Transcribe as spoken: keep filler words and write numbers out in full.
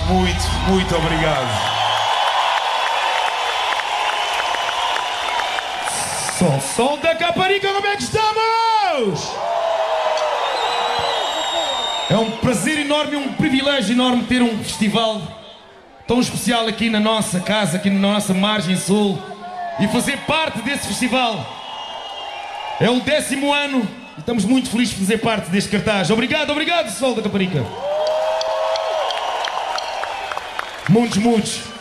muito, muito obrigado. Sol, sol da Caparica, como é que estamos? É um prazer enorme, um privilégio enorme ter um festival tão especial aqui na nossa casa, aqui na nossa margem sul, e fazer parte desse festival. É o décimo ano e estamos muito felizes de fazer parte deste cartaz. Obrigado, obrigado, Sol da Caparica. Muitos, muitos.